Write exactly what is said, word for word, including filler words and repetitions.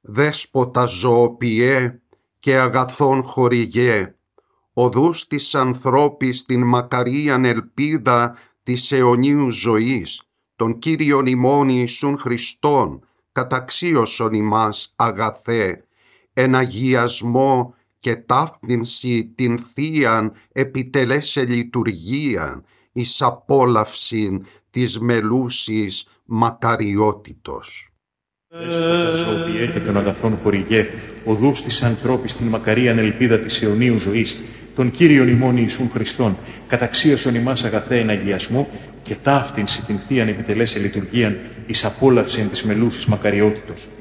Δέσποτα ζωοποιέ και αγαθόν χορηγέ, οδούς της ανθρώπης την μακαρίαν ελπίδα της αιωνίου ζωής, τον Κύριον ημών Ιησούν Χριστόν, καταξίωσον ημάς αγαθέ, εν αγιασμό και ταύτινση την θείαν επιτελέσε λειτουργίαν, εις απόλαυσιν της μελούσης μακαριότητος. Δέσποτα ζωοποιέ και των αγαθών χορηγέ, οδούς της ανθρώπης την μακαρίαν ελπίδα της αιωνίου ζωής, τον Κύριον ημών Ιησούν Χριστόν, καταξίωσον ημάς αγαθέ εν αγιασμό και ταύτινση την θείαν επιτελέσε λειτουργίαν, εις απόλαυσιν της μελούσης μακαριότητος.